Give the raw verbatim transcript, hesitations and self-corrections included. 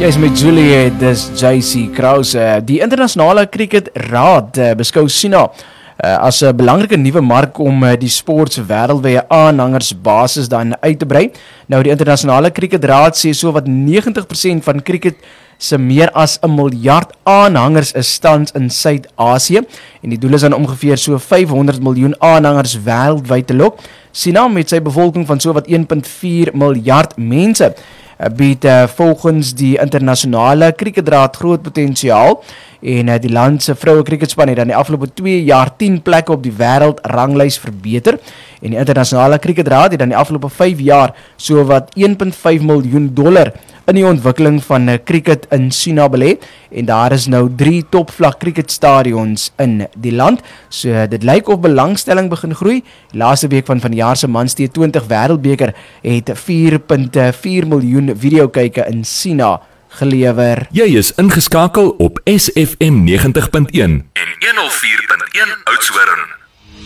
Jy is met Juliet, dis J C Krause. Die internasionale kriketraad beskou China as 'n belangrike nuwe mark om die sport se wêreldwye aanhangersbasis dan uit te brei. Nou die internasionale kriketraad sê so wat negentig persent van kriket se meer as 'n miljard aanhangers is tans in Suid-Asië en die doel is dan ongeveer so vyfhonderd miljoen aanhangers wêreldwyd te lok. China met sy bevolking van so wat een komma vier miljard mense bied uh, volgens die internasionale kriketraad groot potensiaal en uh, die land se vroue kriketspan het dan die afgelope twee jaar tien plekke op die wêreldranglys verbeter en die internasionale kriketraad het dan die afgelope vyf jaar so wat een komma vyf miljoen dollar in die ontwikkeling van uh, kriket in China belê en daar is nou drie topvlak kriketstadions in die land. So uh, dit lyk of belangstelling begin groei. Die laaste week van van die jaar se Mans T twintig wêreldbeker het vier komma vier miljoen videokyke in China gelewer. Jy is ingeskakel op S F M negentig punt een en honderd vier punt een Oudtshoorn.